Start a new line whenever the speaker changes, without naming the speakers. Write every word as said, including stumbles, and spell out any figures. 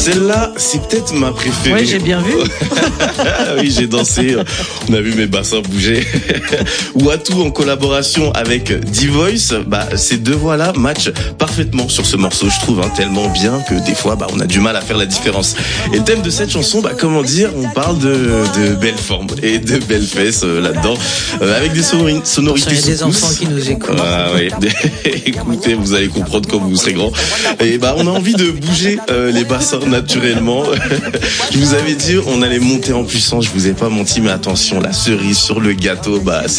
Celle-là, c'est peut-être ma préférée.
Oui, j'ai bien vu.
Oui, j'ai dansé. On a vu mes bassins bouger. Watou en collaboration avec D-Voice, bah, ces deux voix-là matchent parfaitement sur ce morceau, je trouve, hein, tellement bien que des fois, bah, on a du mal à faire la différence. Et le thème de cette chanson, bah, comment dire, on parle de, de belles formes et de belles fesses euh, là-dedans, euh, avec des sonori- sonorités.
Il y a des
secousses.
enfants qui nous écoutent.
Ah oui, écoutez, vous allez comprendre quand vous serez grand. Et bah, on a envie de bouger euh, les bassins naturellement. Je vous avais dit, on allait monter en puissance. Je vous ai pas menti, mais attention, la cerise sur le gâteau, bah.